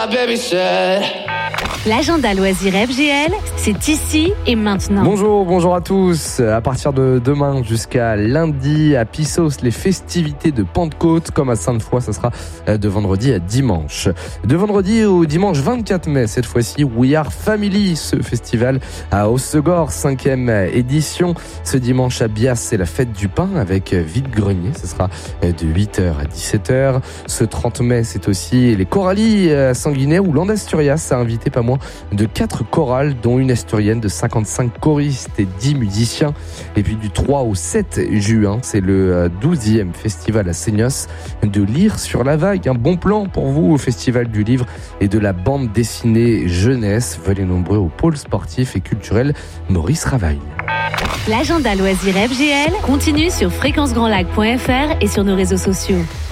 L'agenda loisir FGL, c'est ici et maintenant. Bonjour à tous. À partir de demain jusqu'à lundi à Pissos, les festivités de Pentecôte, comme à Sainte-Foy, ça sera de vendredi à dimanche. De vendredi au dimanche 24 mai, cette fois-ci, We Are Family, ce festival à Hossegor, 5e édition. Ce dimanche à Bias, c'est la fête du pain avec vide-grenier. Ce sera de 8h à 17h. Ce 30 mai, c'est aussi les choralies à Sanguinet où l'Andasturias a invité pas moins de 4 chorales, dont une asturienne de 55 choristes et 10 musiciens. Et puis du 3 au 7 juin, c'est le 12e festival à Seignos de Lire sur la vague. Un bon plan pour vous au festival du livre et de la bande dessinée jeunesse. Venez nombreux au pôle sportif et culturel Maurice Ravaille. L'agenda loisir FGL continue sur fréquencegrandlac.fr et sur nos réseaux sociaux.